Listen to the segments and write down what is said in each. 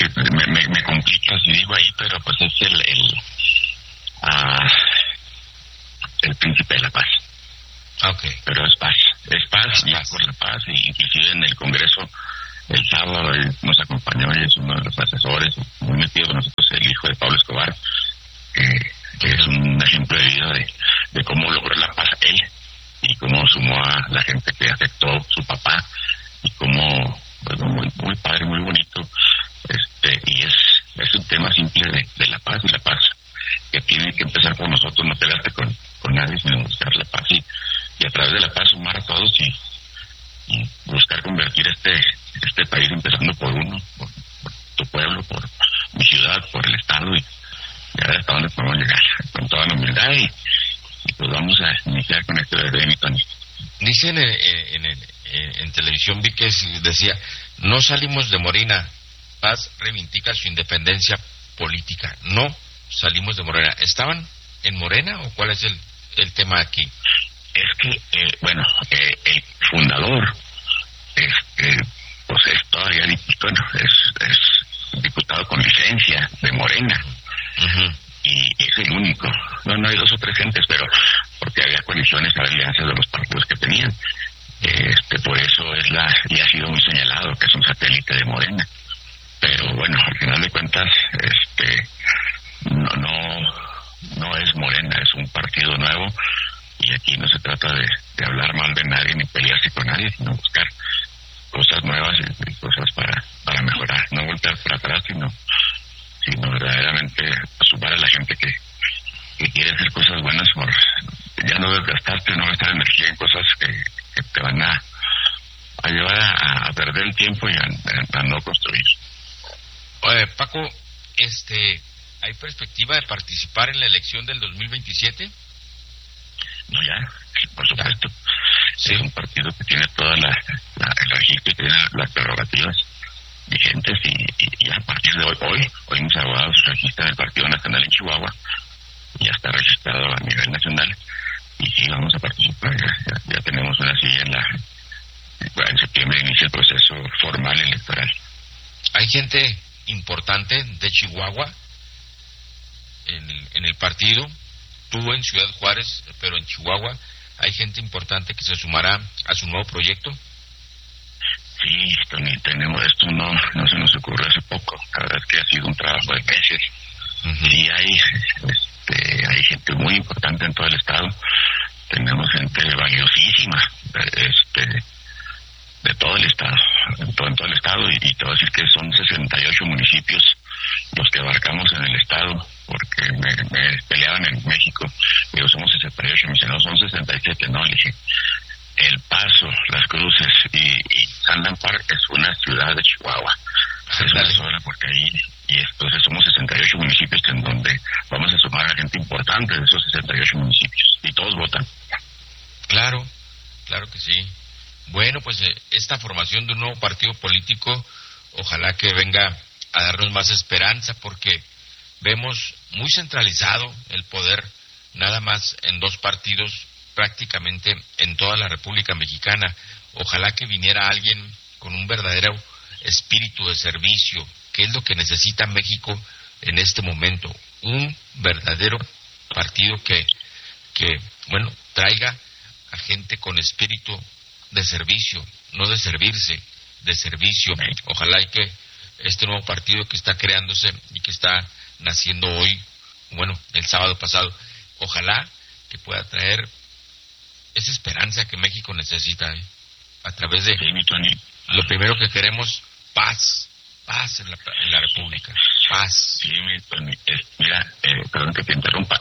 que me complica si digo ahí, pero pues es el príncipe de la paz. Okay. Pero es paz y es por la paz, y inclusive en el Congreso el sábado él nos acompañó y es uno de los asesores, muy metido con nosotros, el hijo de Pablo Escobar, que es un ejemplo de vida de cómo logró la paz él, y cómo sumó a la gente que afectó su papá, y cómo, bueno, muy padre, muy bonito, y es un tema simple de la paz, y la paz que tiene que empezar por nosotros, no pelearte con nadie, sino buscar la paz, y a través de la paz sumar a todos y buscar convertir este país, empezando por uno, por tu pueblo, por mi ciudad, por el estado, y a ver hasta dónde podemos llegar con toda la humildad, y pues vamos a iniciar con este bebé, mi Tony. Dicen en televisión, vi que decía, no salimos de Morena, Paz reivindica su independencia política. No salimos de Morena. ¿Estaban en Morena o cuál es el tema aquí? Es que, el fundador, pues es todavía es diputado con licencia de Morena. Uh-huh. Y es el único. No hay dos o tres gentes, pero porque había coaliciones, alianzas de los partidos que tenían. Por eso y ha sido muy señalado que es un satélite de Morena. Pero bueno, al final de cuentas, no es Morena, es un partido nuevo, y aquí no se trata de hablar mal de nadie ni pelearse con nadie, sino buscar cosas nuevas y cosas para mejorar, no voltear para atrás, sino verdaderamente sumar a la gente que quiere hacer cosas buenas, por ya no desgastarte, no gastar energía en cosas que te van a llevar a perder el tiempo y a no construir. Oye, Paco, ¿hay perspectiva de participar en la elección del 2027? No, ya, por supuesto. Sí, es un partido que tiene toda el registro y tiene las prerrogativas vigentes, y a partir de hoy mis abogados registran el Partido Nacional en Chihuahua, y ya está registrado a nivel nacional, y sí, vamos a participar. Ya tenemos una silla en septiembre inicia el proceso formal electoral. ¿Hay gente importante de Chihuahua en el partido? Tú en Ciudad Juárez, pero en Chihuahua, ¿hay gente importante que se sumará a su nuevo proyecto? Sí, Tony, tenemos esto, no se nos ocurrió hace poco. La verdad es que ha sido un trabajo de meses. Uh-huh. Sí, hay gente muy importante en todo el estado. Tenemos gente valiosísima de todo el estado, en todo el estado, y te voy a decir que son 68 municipios los que abarcamos en el estado, porque me peleaban en México, digo, somos 68, me dicen, no, son 67, no, le dije, El Paso, Las Cruces y Sandan Park es una ciudad de Chihuahua, es una sola, porque ahí, y entonces somos 68 municipios en donde vamos a sumar a gente importante de esos 68 municipios, y todos votan. Claro que sí. Bueno, pues esta formación de un nuevo partido político, ojalá que venga a darnos más esperanza, porque vemos muy centralizado el poder, nada más en dos partidos, prácticamente en toda la República Mexicana. Ojalá que viniera alguien con un verdadero espíritu de servicio, que es lo que necesita México en este momento, un verdadero partido que traiga a gente con espíritu de servicio, no de servirse, de servicio. Ojalá y que este nuevo partido que está creándose y que está naciendo hoy, el sábado pasado, ojalá que pueda traer esa esperanza que México necesita, a través de lo primero que queremos, paz en la República, paz. Sí, mira, perdón que te interrumpa,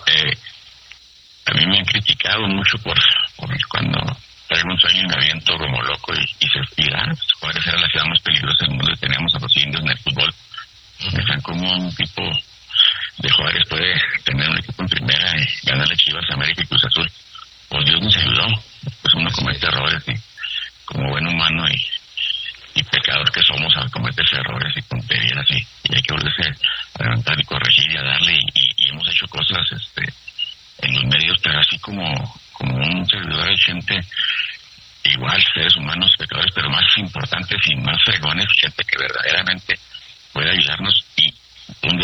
a mí me han criticado mucho por cuando traigo un sueño y me aviento como loco y Juárez era la ciudad más peligrosa del mundo, y teníamos a los indios en el fútbol. Están como un tipo de Juárez puede tener un equipo en primera y ganarle Chivas, América y Cruz Azul. Pues Dios nos ayudó, pues uno comete errores, y como buen humano y pecador que somos, cometes errores y tonterías, y hay que volverse a levantar y corregir y a darle, y hemos hecho cosas en los medios, pero así como un servidor de gente, igual seres humanos pecadores, pero más importantes y más fregones, gente que verdaderamente puede ayudarnos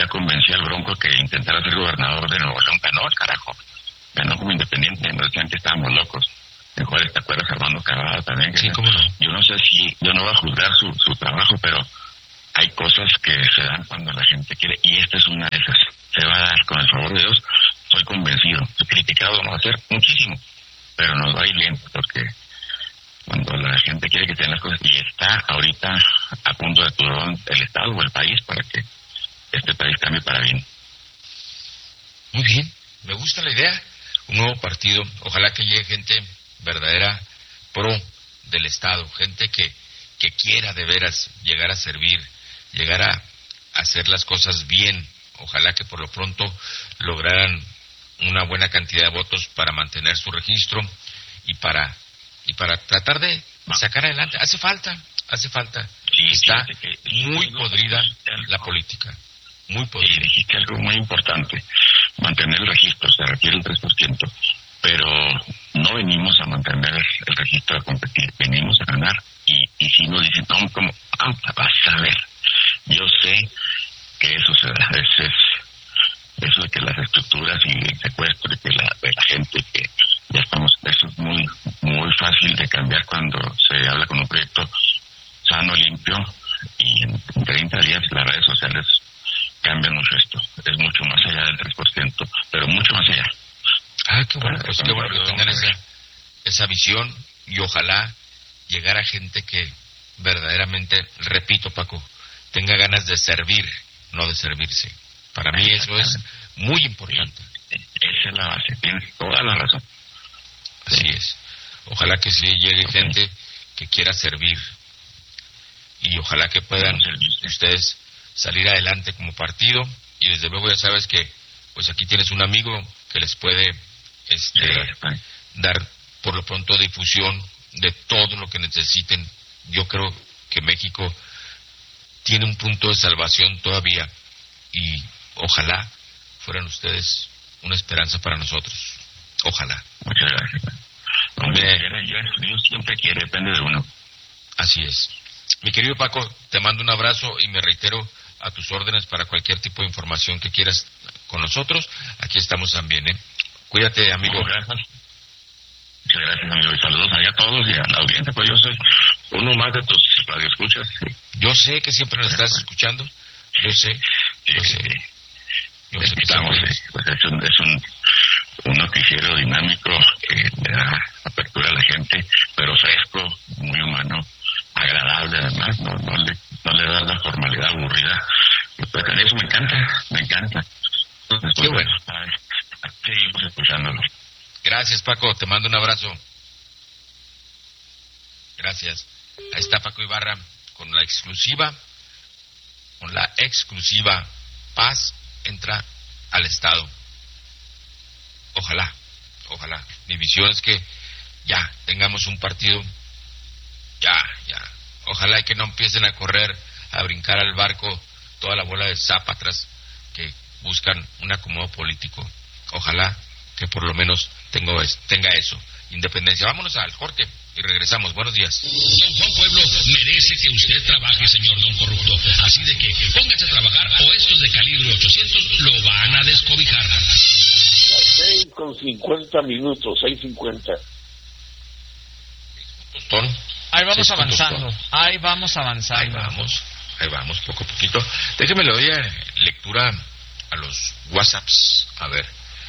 convencí al Bronco que intentara ser gobernador de Nuevo León. Ganó el carajo. Ganó como independiente. Nos decían que estábamos locos. En Juárez, ¿te acuerdas? Armando Cavada también. Sí, cómo no. Yo no sé si, yo no voy a juzgar su trabajo, pero hay cosas que se dan cuando la gente quiere, y esta es una de esas. Se va a dar, con el favor de Dios, estoy convencido. Criticado vamos a hacer muchísimo, pero nos va a ir bien, porque cuando la gente quiere que tengan las cosas, y está ahorita a punto de turón el Estado o el país para que este país cambie para bien. Muy bien, me gusta la idea. Un nuevo partido, ojalá que llegue gente verdadera pro del Estado, gente que quiera de veras llegar a servir, llegar a hacer las cosas bien. Ojalá que por lo pronto lograran una buena cantidad de votos para mantener su registro y para tratar de sacar adelante. Hace falta. Sí, está muy podrida la política, muy podrida. Y dijiste algo muy importante, mantener el registro, se requiere el 3%, pero no venimos a mantener el registro a competir, venimos a ganar. Y si nos dicen, no, como, vas a ver, yo sé que eso se da, eso de que las estructuras y el secuestro de la gente que ya estamos, eso es muy muy fácil de cambiar cuando se habla con un proyecto sano, limpio, y en 30 días las redes sociales cambian mucho esto, es mucho más allá del 3%, pero mucho más allá. Qué bueno, pues qué bueno que tengan esa visión, y ojalá llegar a gente que verdaderamente, repito, Paco, tenga ganas de servir, no de servirse. Para mí eso es muy importante. Esa es la base, tienes toda la razón. Así es. Ojalá que sí llegue gente que quiera servir, y ojalá que puedan ustedes salir adelante como partido, y desde luego ya sabes que pues aquí tienes un amigo que les puede dar por lo pronto difusión de todo lo que necesiten. Yo creo que México tiene un punto de salvación todavía, y ojalá fueran ustedes una esperanza para nosotros. Ojalá. Muchas gracias. Dios siempre quiere, depende de uno. Así es. Mi querido Paco, te mando un abrazo y me reitero a tus órdenes para cualquier tipo de información que quieras con nosotros. Aquí estamos también, ¿eh? Cuídate, amigo. Muchas gracias, amigo. Y saludos allá a todos y a la audiencia, pues yo soy uno más de tus radioescuchas. Sí. Yo sé que siempre nos estás escuchando. Yo sé. Yo sé que estamos, pues es un noticiero dinámico que le da apertura a la gente, pero fresco, muy humano, agradable además, no le da la formalidad aburrida. Pues eso me encanta. Entonces, qué bueno. Seguimos escuchándolo. Gracias, Paco, te mando un abrazo. Gracias. Ahí está Paco Ibarra con la exclusiva. Paz entra al Estado. Ojalá. Mi visión es que ya tengamos un partido. Ya. Ojalá que no empiecen a correr, a brincar al barco toda la bola de zápatras que buscan un acomodo político. Ojalá que por lo menos tenga eso. Independencia. Vámonos al corte y regresamos. Buenos días. Don Juan Pueblo merece que usted trabaje, señor don corrupto. Así de que póngase a trabajar o estos de calibre 800 lo van a descobijar. 6:50, 6:50. Tostón. Ahí vamos avanzando. Ahí vamos, poco a poquito. Déjeme le doy lectura a los WhatsApps. A ver.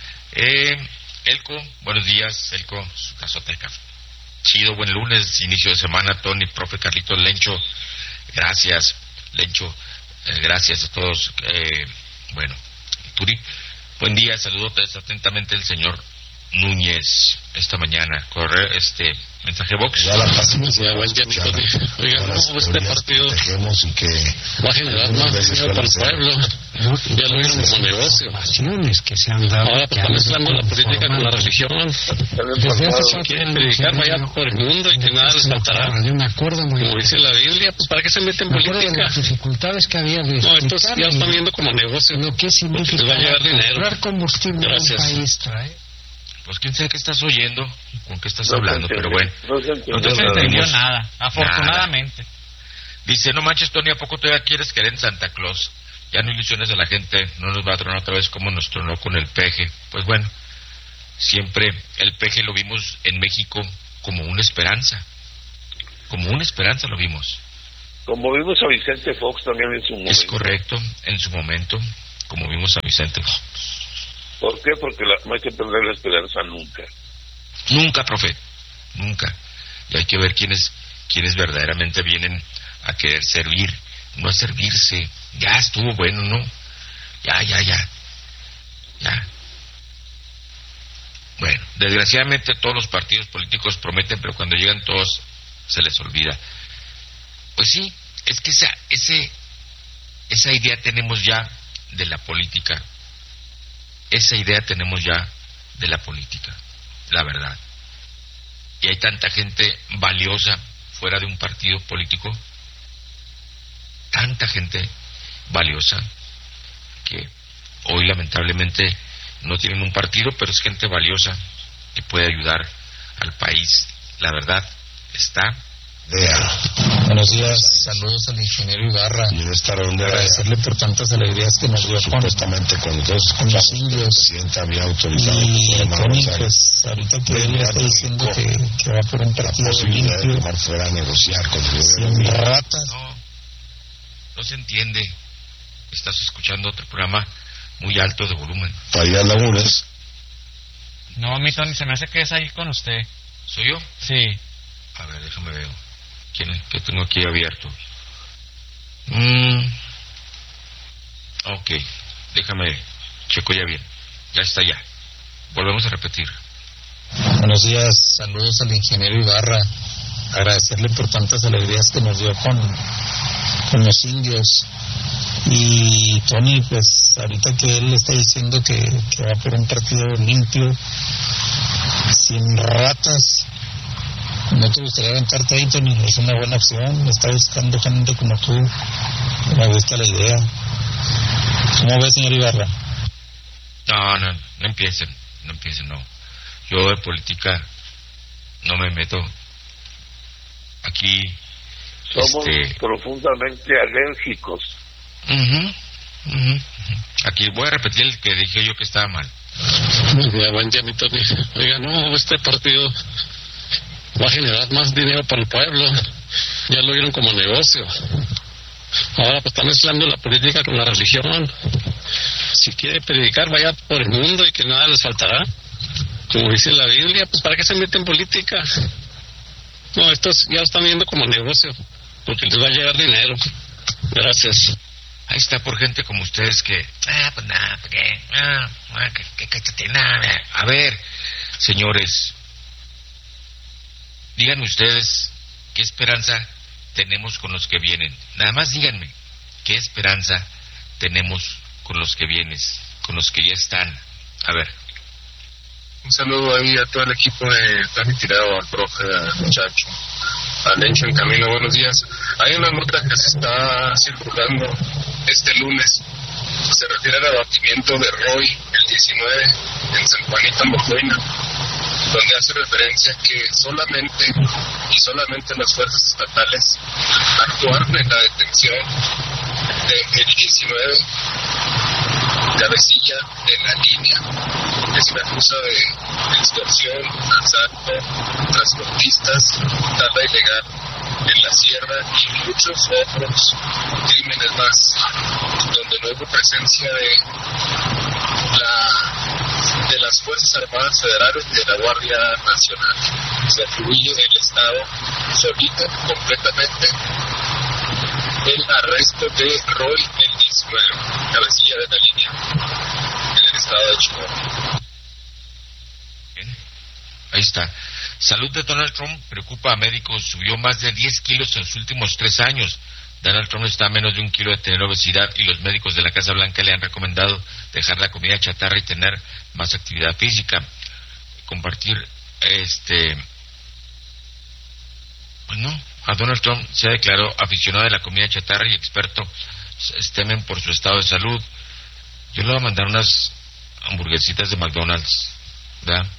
Elco, buenos días, Elco, su casoteca. Chido, buen lunes, inicio de semana, Tony, profe Carlitos, Lencho. Gracias, Lencho. Gracias a todos. Bueno, Turi, buen día, saludos atentamente el señor Núñez esta mañana. Mensaje box. Ya la paciencia, Buen día, mi Tony. Oiga, ¿cómo este partido y que va a generar más dinero para el pueblo? Ya lo vieron como negocio. Que se han dado. Ahora pues están mezclando la política con la religión. Quieren predicar allá por el mundo y que nada les faltará. De un acuerdo muy como dice la Biblia, pues ¿para qué se meten en política? Las dificultades que había de no, estos ya están viendo como negocio. Lo que significa les va a llegar dinero. Comprar combustible en un país trae. Pues quién sabe qué estás oyendo, con qué estás hablando, pero bueno. No te entendió nada, afortunadamente. Nada. Dice, no manches, Tony, ¿a poco todavía quieres querer en Santa Claus? ya no ilusiones a la gente, no nos va a tronar otra vez como nos tronó con el peje. Pues bueno, siempre el peje lo vimos en México como una esperanza lo vimos. Como vimos a Vicente Fox también en su momento. Es correcto, en su momento, como vimos a Vicente Fox. ¿Por qué? Porque no hay que perder la esperanza nunca. Nunca, profe, nunca. Y hay que ver quiénes verdaderamente vienen a querer servir, no a servirse. Ya estuvo bueno, ¿no? Ya. Bueno, desgraciadamente todos los partidos políticos prometen, pero cuando llegan todos se les olvida. Pues sí, es que esa idea tenemos ya de la política. Esa idea tenemos ya de la política, la verdad. Y hay tanta gente valiosa fuera de un partido político, tanta gente valiosa que hoy lamentablemente no tienen un partido, pero es gente valiosa que puede ayudar al país. La verdad está. Buenos días, saludos al ingeniero Ibarra. Y en esta ronda agradecerle por tantas alegrías que nos dio supuestamente con los indios. El presidente había autorizado y Tony, pues ahorita que él está diciendo que va por un partido limpio, de tomar fuera a negociar con el sin ratas. No se entiende. Estás escuchando otro programa muy alto de volumen. Farías Lagunes. No, mi Tony, se me hace que es ahí con usted. ¿Soy yo? Sí. A ver, déjame ver. ¿Qué tengo aquí abierto? Ok, déjame checo ya bien. Ya está ya. Volvemos a repetir. Buenos días, saludos al ingeniero Ibarra. Agradecerle por tantas alegrías que nos dio con los indios. Y Tony, pues ahorita que él está diciendo que va por un partido limpio, sin ratas, ¿no te gustaría aventarte ahí, Tony? Es una buena opción, está buscando gente como tú. Me gusta la idea. ¿Cómo ves, señor Ibarra? No empiecen, no. Yo de política no me meto. Aquí somos profundamente alérgicos. Aquí voy a repetir el que dije yo que estaba mal. Buen día, mi Tony. Oiga, no, este partido va a generar más dinero para el pueblo. Ya lo vieron como negocio. Ahora pues están mezclando la política con la religión. Si quiere predicar, vaya por el mundo y que nada les faltará. Como dice la Biblia, pues ¿para qué se meten en política? No, estos ya lo están viendo como negocio, porque les va a llegar dinero. Gracias. Ahí está por gente como ustedes que... pues nada, ¿por qué? Que cállate, nada. A ver, señores, díganme ustedes qué esperanza tenemos con los que vienen. Nada más díganme, ¿qué esperanza tenemos con los que vienes, con los que ya están? A ver. Un saludo ahí a todo el equipo de Tani Tirado, al profe, al muchacho, al Lencho en camino. Buenos días. Hay una nota que se está circulando este lunes. Se refiere al abatimiento de Roy el 19 en San Juanito, Mojoina, donde hace referencia que solamente las fuerzas estatales actuaron en la detención del 19 cabecilla de la línea que se le acusa de extorsión, asalto, transportistas, tala ilegal en la sierra y muchos otros crímenes más, donde no hubo presencia de las Fuerzas Armadas Federales y de la Guardia Nacional. Se atribuye el Estado solito, completamente, el arresto de Roy el 19, cabecilla de la línea, en el estado de Chihuahua. Bien. Ahí está. Salud de Donald Trump preocupa a médicos. Subió más de 10 kilos en los últimos 3 años. Donald Trump está a menos de 1 kilo de tener obesidad y los médicos de la Casa Blanca le han recomendado dejar la comida chatarra y tener más actividad física. Compartir pues no, a Donald Trump se declaró aficionado de la comida chatarra y expertos temen por su estado de salud. Yo le voy a mandar unas hamburguesitas de McDonald's, ¿verdad?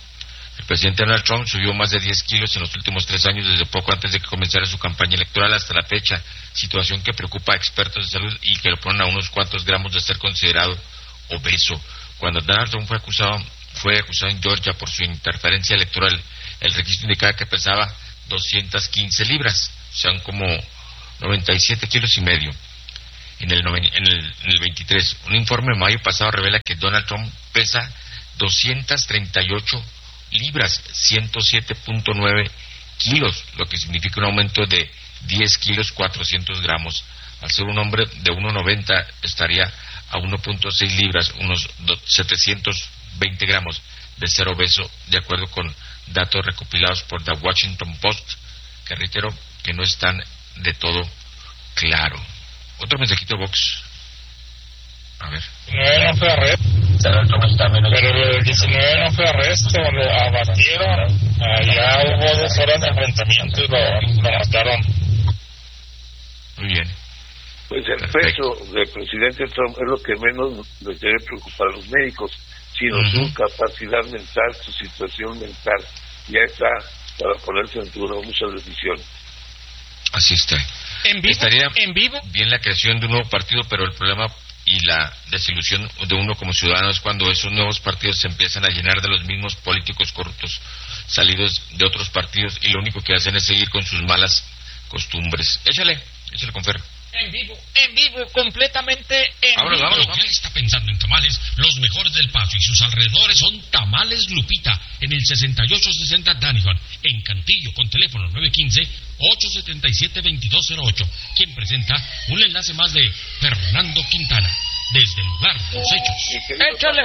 El presidente Donald Trump subió más de 10 kilos en los últimos 3 años, desde poco antes de que comenzara su campaña electoral hasta la fecha, situación que preocupa a expertos de salud y que lo ponen a unos cuantos gramos de ser considerado obeso. Cuando Donald Trump fue acusado en Georgia por su interferencia electoral, el registro indicaba que pesaba 215 libras, o sea, como 97 kilos y medio. En el 23, un informe de mayo pasado revela que Donald Trump pesa 238 libras, 107.9 kilos, lo que significa un aumento de 10 kilos 400 gramos. Al ser un hombre de 1,90 estaría a 1.6 libras, unos 720 gramos de ser obeso, de acuerdo con datos recopilados por The Washington Post, que reitero que no están de todo claro. Otro mensajito, Vox. A ver. 19 no fue arresto, pero el 19 no fue arresto, lo abatieron, allá hubo 2 horas de enfrentamiento y lo mataron. Muy bien. Pues el peso del presidente Trump es lo que menos les debe preocupar a los médicos, sino su capacidad mental, su situación mental. Ya está para ponerse en duro muchas decisiones. Así está. Estaría bien la creación de un nuevo partido, pero el problema y la desilusión de uno como ciudadano es cuando esos nuevos partidos se empiezan a llenar de los mismos políticos corruptos salidos de otros partidos y lo único que hacen es seguir con sus malas costumbres. Échale Confer. En vivo, completamente en vámonos, vivo. Ya está pensando en tamales, los mejores del Paso y sus alrededores son Tamales Lupita, en el 6860 Danison, en Cantillo, con teléfono 915-877-2208, quien presenta un enlace más de Fernando Quintana, desde el lugar de los hechos. ¡Échale,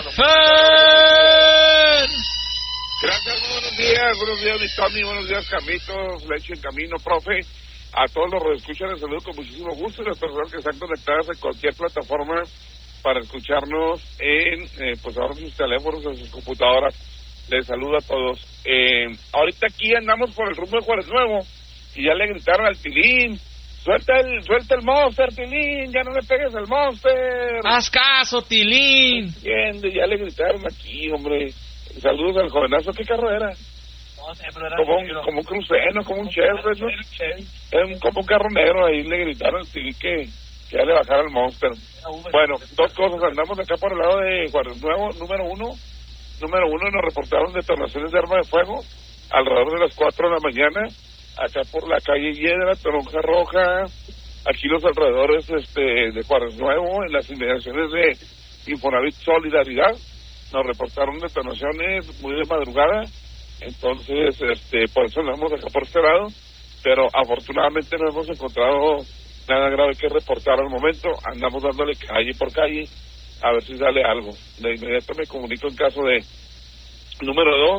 Fer! Gracias, buenos días, mi Tommy, buenos días, Camitos, Leche en Camino, profe. A todos los que escuchan les saludo con muchísimo gusto y las personas que están conectadas en cualquier plataforma para escucharnos en, pues ahora sus teléfonos, en sus computadoras. Les saludo a todos. Ahorita aquí andamos por el rumbo de Juárez Nuevo y ya le gritaron al Tilín: suelta el Monster, Tilín, ya no le pegues el Monster. ¡Haz caso, Tilín! Entiende, ya le gritaron aquí, hombre. Saludos al jovenazo. ¿Qué carro era? Como un crucero, como un Chevrolet, ¿no? Como un carro negro. Ahí le gritaron al Tilín que ya le bajara el Monster. Bueno, 2 cosas. Andamos acá por el lado de Juárez Nuevo. Número uno, nos reportaron detonaciones de arma de fuego alrededor de las 4 de la mañana, acá por la calle Hiedra, Toronja Roja, aquí los alrededores de Juárez Nuevo, en las inmediaciones de Infonavit Solidaridad. Nos reportaron detonaciones muy de madrugada. Entonces, por eso andamos acá por este lado, pero afortunadamente no hemos encontrado nada grave que reportar al momento. Andamos dándole calle por calle a ver si sale algo. De inmediato me comunico en caso de. Número 2,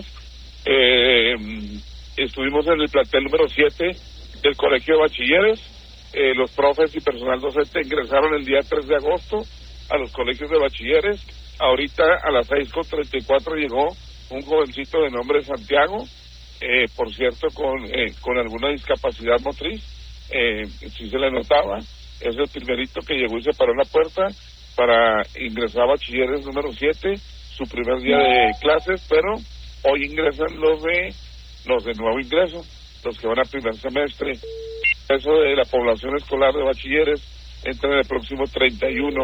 estuvimos en el plantel número 7 del Colegio de Bachilleres. Los profes y personal docente ingresaron el día 3 de agosto a los colegios de bachilleres. Ahorita a las 6:34 llegó un jovencito de nombre Santiago, por cierto, con alguna discapacidad motriz, sí se le notaba. Es el primerito que llegó y se paró en la puerta para ingresar a bachilleres número 7, su primer día de clases, pero hoy ingresan los de nuevo ingreso, los que van a primer semestre. Eso de la población escolar de bachilleres entra en el próximo 31,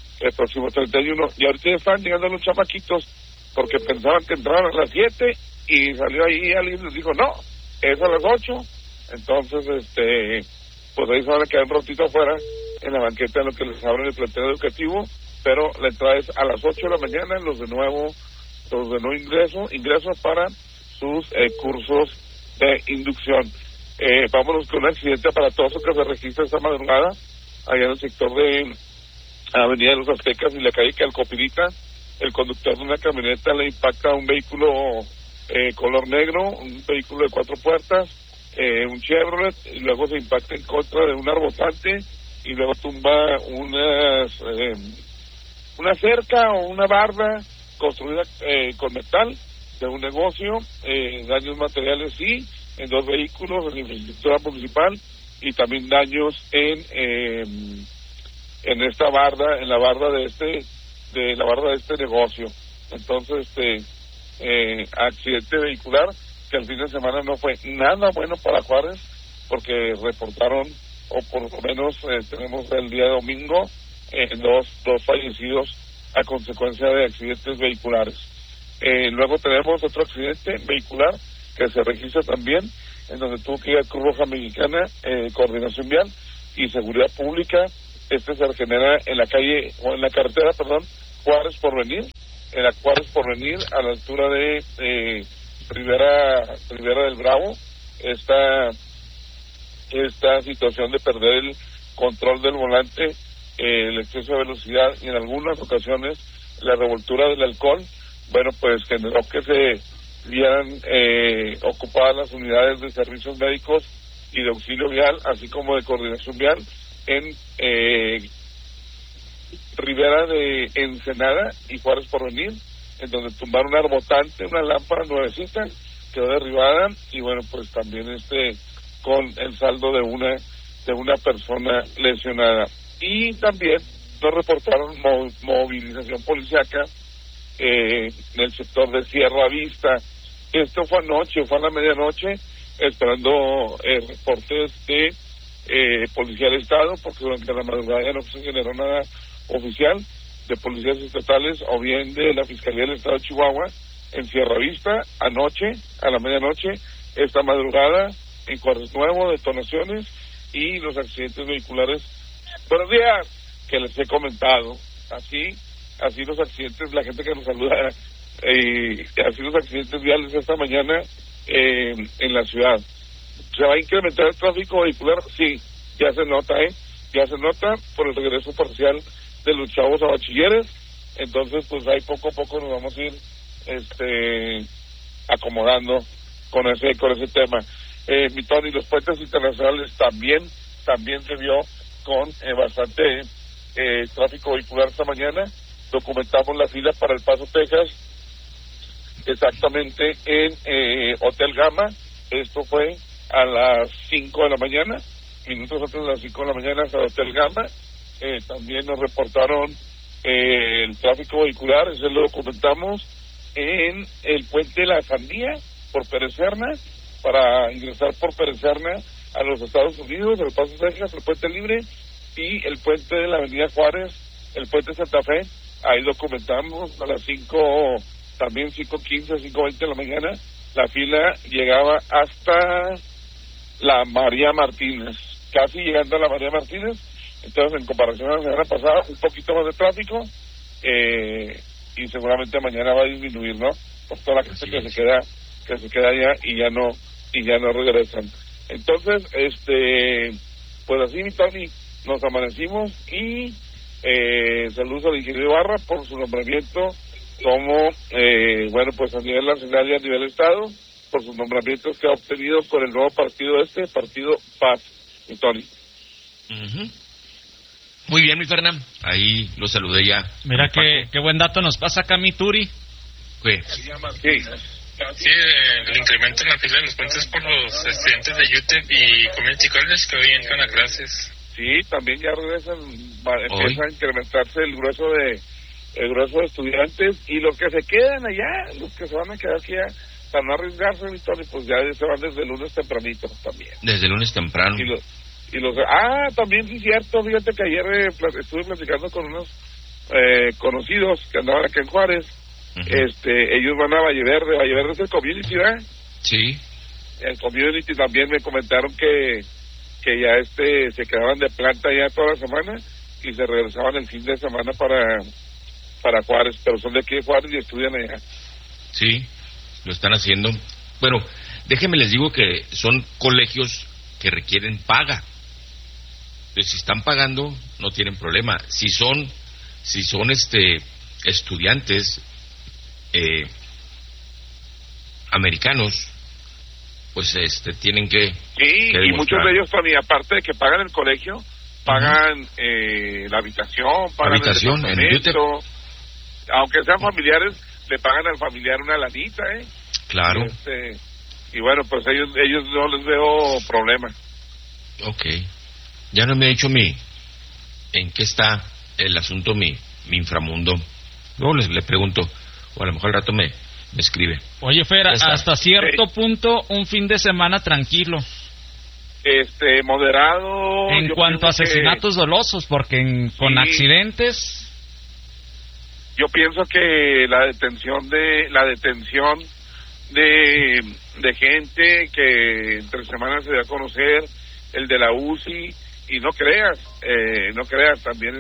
y ahorita ya están llegando los chamaquitos porque pensaban que entraban a las 7 y salió ahí alguien y les dijo no, es a las 8. Entonces pues ahí se van a quedar un ratito afuera en la banqueta en lo que les abren el plantel educativo, pero la entrada es a las 8 de la mañana. Los de nuevo ingreso para sus cursos de inducción. Vámonos con un accidente aparatoso que se registra esta madrugada allá en el sector de Avenida de los Aztecas y la calle Calcopirita. El conductor de una camioneta le impacta a un vehículo color negro, un vehículo de 4 puertas, un Chevrolet, y luego se impacta en contra de un arbotante y luego tumba una cerca o una barda construida con metal de un negocio. Daños materiales sí, en 2 vehículos, en la infraestructura municipal, y también daños en esta barda, en la barda de este negocio. Entonces, accidente vehicular, que el fin de semana no fue nada bueno para Juárez, porque reportaron, o por lo menos tenemos el día domingo, dos fallecidos a consecuencia de accidentes vehiculares. Luego tenemos otro accidente vehicular que se registra también, en donde tuvo que ir a Cruz Roja Mexicana, Coordinación Vial y Seguridad Pública. Este se genera en la calle, o en la carretera, Juárez Porvenir, en la Juárez Porvenir, a la altura de Rivera del Bravo. Esta situación de perder el control del volante, el exceso de velocidad y en algunas ocasiones la revoltura del alcohol, bueno, pues generó que se vieran ocupadas las unidades de servicios médicos y de auxilio vial, así como de coordinación vial, en Rivera de Ensenada y Juárez Porvenir, en donde tumbaron un arbotante, una lámpara nuevecita, quedó derribada, y bueno, pues también con el saldo de una persona lesionada. Y también nos reportaron movilización policíaca en el sector de Sierra Vista. Esto fue anoche, fue a la medianoche, esperando reportes de Policía del Estado, porque durante la madrugada ya no se generó nada oficial, de policías estatales o bien de la Fiscalía del Estado de Chihuahua en Sierra Vista. Anoche, a la medianoche, esta madrugada, en Juárez Nuevo, detonaciones y los accidentes vehiculares. Buenos días, que les he comentado. Así los accidentes, la gente que nos saluda, así los accidentes viales esta mañana en la ciudad. ¿Se va a incrementar el tráfico vehicular? Sí, ya se nota, ya se nota por el regreso parcial de los chavos a bachilleres. Entonces, pues ahí poco a poco nos vamos a ir acomodando con ese tema. Mi Tony, los puentes internacionales también se vio con bastante tráfico vehicular esta mañana. Documentamos la fila para El Paso, Texas, exactamente en Hotel Gama. Esto fue a las 5 de la mañana, minutos antes de las 5 de la mañana, hasta el Hotel Gama. También nos reportaron el tráfico vehicular, eso lo documentamos en el puente de la Sandía por Pérez Serna, para ingresar por Pérez Serna a los Estados Unidos, El Paso, Texas, el puente libre, y el puente de la Avenida Juárez, el puente Santa Fe. Ahí documentamos a las 5, también 5:15, 5:20 de la mañana, la fila llegaba hasta la María Martínez, casi llegando a la María Martínez. Entonces, en comparación a la semana pasada, un poquito más de tráfico, y seguramente mañana va a disminuir, ¿no? Por toda la gente que se queda allá y ya no regresan. Entonces, pues así, mi Tony, nos amanecimos, y saludos al ingeniero Ibarra por su nombramiento como, bueno, pues a nivel nacional y a nivel estado, por sus nombramientos que ha obtenido con el nuevo partido Partido Paz, mi Tony. Muy bien, mi Fernán, ahí lo saludé ya. Mira qué buen dato nos pasa acá mi Turi. ¿Qué? Sí, el incremento en la fila de los puentes por los estudiantes de UTEP y Community College que hoy entran a clases. Sí, también ya regresan, empieza a incrementarse el grueso de estudiantes, y los que se quedan allá, los que se van a quedar aquí ya, para no arriesgarse, Víctor, pues ya se van desde el lunes tempranito también. Desde el lunes temprano. También sí, cierto, fíjate que ayer estuve platicando con unos conocidos que andaban aquí en Juárez. Ellos van a Valle Verde es el community, ¿verdad? Sí. El community también me comentaron que ya se quedaban de planta ya toda la semana y se regresaban el fin de semana para Juárez, pero son de aquí de Juárez y estudian allá. Sí, lo están haciendo. Bueno, déjenme les digo que son colegios que requieren paga. Entonces, si están pagando, no tienen problema. Si son estudiantes americanos, pues tienen que... Sí, y muchos de ellos también, aparte de que pagan el colegio, pagan la habitación, pagan el departamento. Aunque sean familiares, le pagan al familiar una lanita, Claro. Y bueno, pues ellos no les veo problema. Ok. Ya no me ha dicho en qué está el asunto mi inframundo. Luego le pregunto, o a lo mejor al rato me me escribe. Oye, Fer, hasta cierto punto, un fin de semana tranquilo. Moderado. En cuanto a asesinatos dolosos, porque con accidentes... Yo pienso que la detención de gente que entre semanas se dio a conocer, el de la UCI, y no creas, también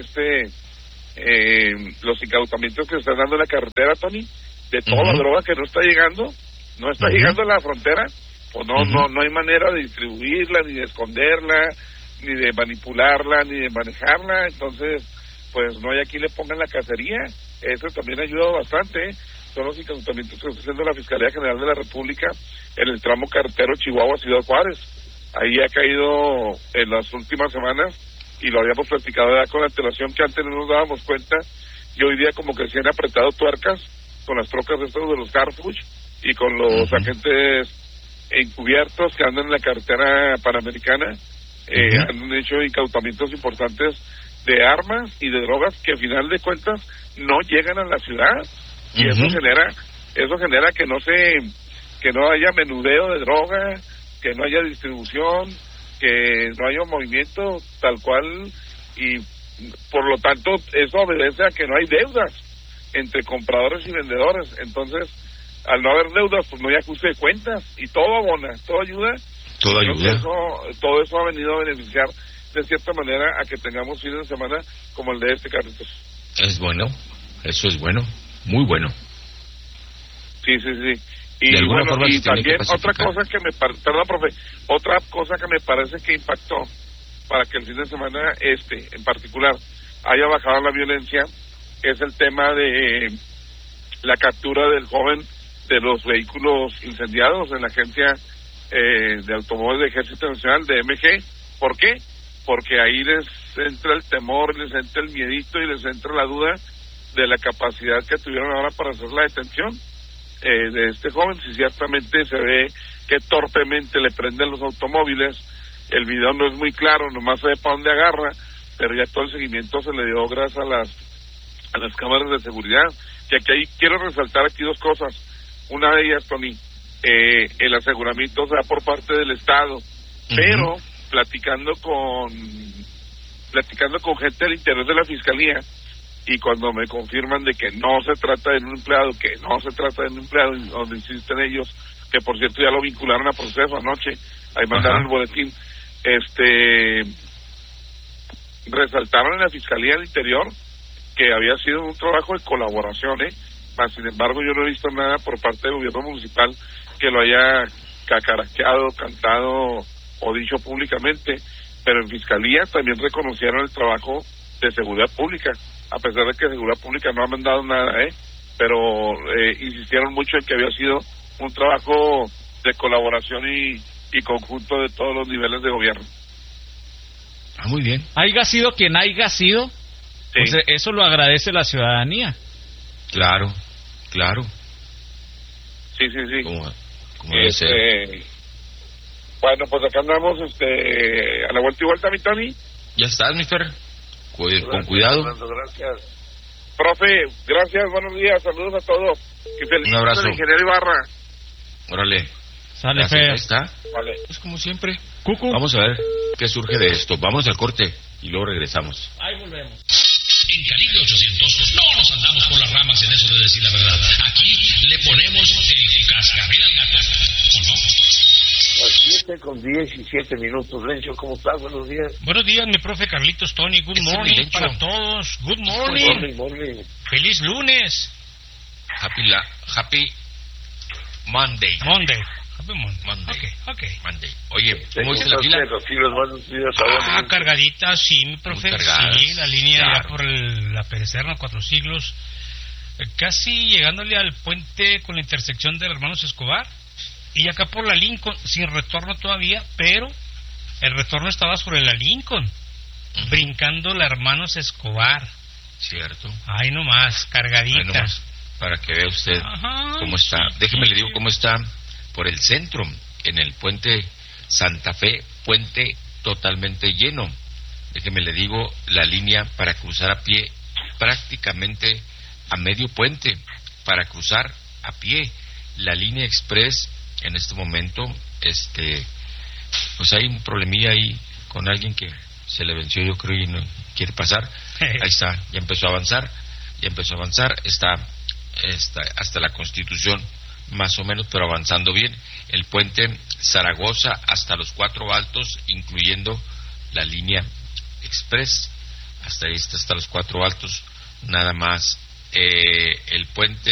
los incautamientos que se están dando en la carretera, Tony, de toda la droga que no está llegando a la frontera, pues no hay manera de distribuirla, ni de esconderla, ni de manipularla, ni de manejarla. Entonces, pues no hay a quien le pongan la cacería. Eso también ha ayudado bastante, son los incautamientos que está haciendo la Fiscalía General de la República en el tramo carretero Chihuahua-Ciudad Juárez. Ahí ha caído en las últimas semanas, y lo habíamos platicado ya con antelación, que antes no nos dábamos cuenta, y hoy día como que se han apretado tuercas con las trocas estos de los Carrefour y con los agentes encubiertos que andan en la carretera panamericana. Han hecho incautamientos importantes de armas y de drogas que, al final de cuentas, no llegan a la ciudad, y eso genera que no haya menudeo de droga, que no haya distribución, que no haya un movimiento tal cual, y por lo tanto eso obedece a que no hay deudas entre compradores y vendedores. Entonces, al no haber deudas, pues no hay ajuste de cuentas, y todo abona, todo ayuda. Todo eso ha venido a beneficiar de cierta manera a que tengamos fines de semana como el de Carlitos. Es bueno, eso es bueno, muy bueno. Sí. Y bueno, y también otra cosa que me parece que impactó para que el fin de semana en particular haya bajado la violencia, es el tema de la captura del joven de los vehículos incendiados en la agencia de automóviles de Ejército Nacional, de MG. ¿Por qué? Porque ahí les entra el temor, les entra el miedito y les entra la duda de la capacidad que tuvieron ahora para hacer la detención de este joven. Si ciertamente se ve que torpemente le prenden los automóviles, el video no es muy claro, nomás se ve para dónde agarra, pero ya todo el seguimiento se le dio gracias a las cámaras de seguridad. Que aquí quiero resaltar aquí dos cosas. Una de ellas, Tony, el aseguramiento se da por parte del Estado, pero platicando con gente del interior de la Fiscalía, y cuando me confirman de que no se trata de un empleado, donde insisten ellos, que por cierto ya lo vincularon a proceso anoche, ahí mandaron el boletín, resaltaron en la Fiscalía del Interior que había sido un trabajo de colaboración, mas sin embargo yo no he visto nada por parte del gobierno municipal que lo haya cacaraqueado, cantado o dicho públicamente, pero en Fiscalía también reconocieron el trabajo de seguridad pública, a pesar de que seguridad pública no ha mandado nada, pero insistieron mucho en que había sido un trabajo de colaboración y conjunto de todos los niveles de gobierno. Muy bien. Haya sido quien haya sido, pues eso lo agradece la ciudadanía. Claro. Sí. ¿Cómo debe ser? Bueno, pues acá andamos a la vuelta y vuelta, mi Tony. Ya estás, mi Fer. Con cuidado. Gracias. Profe, gracias, buenos días, saludos a todos. Un abrazo. Ingeniero Ibarra. Órale. Sale, Fer. Ahí está. Vale. Es como siempre. Cucu. Vamos a ver qué surge de esto. Vamos al corte y luego regresamos. Ahí volvemos. En Calibre 800 no nos andamos por las ramas en eso de decir la verdad. Aquí le ponemos el cascabel al gato, ¿o no? Las 7:17. Lencho, ¿cómo estás? Buenos días. Buenos días, mi profe Carlitos Tony. Good morning para todos. Good morning. Morning. Feliz lunes. Happy Monday. Happy Monday. Okay. Monday. Oye, ¿cómo dice la fila? Cargadita, sí, mi profe. Sí, la línea ya por la Perecerna, 4 siglos. Casi llegándole al puente con la intersección de Hermanos Escobar. Y acá por la Lincoln, sin retorno todavía, pero el retorno estaba sobre la Lincoln, brincando la Hermanos Escobar. Cierto. Ahí nomás, cargadita. Para que vea usted cómo está. Déjeme le digo cómo está por el centro, en el puente Santa Fe, puente totalmente lleno. Déjeme le digo la línea para cruzar a pie, prácticamente a medio puente, para cruzar a pie. La línea express en este momento, pues hay un problemilla ahí con alguien que se le venció, yo creo, y no quiere pasar. Ahí está, ya empezó a avanzar, está hasta la Constitución más o menos, pero avanzando bien. El puente Zaragoza hasta los Cuatro Altos, incluyendo la línea express, hasta ahí está, hasta los Cuatro Altos, nada más. El puente